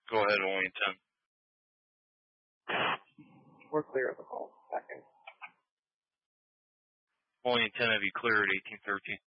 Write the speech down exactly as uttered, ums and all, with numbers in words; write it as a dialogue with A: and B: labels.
A: Go ahead, Wellington.
B: We're clear of the call. Second.
A: Wellington, have you cleared eighteen thirteen?